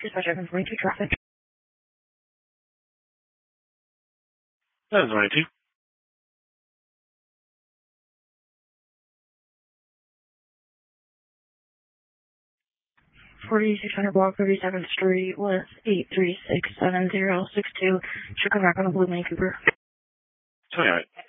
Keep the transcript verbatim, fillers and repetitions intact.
Dispatch seven forty-two traffic. seven twenty-two. forty-six hundred block, thirty-seventh Street, with eight three six seven zero six two. Chicken Rack on a Blue Mini Cooper. twenty-eight.